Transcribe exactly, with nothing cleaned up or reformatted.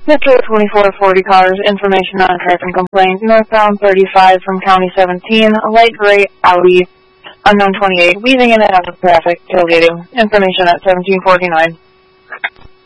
Metro twenty-four forty cars, information on traffic complaint, northbound thirty-five from County seventeen, a light gray Audi, unknown twenty-eight, weaving in and out of traffic, tailgating, information at seventeen forty-nine.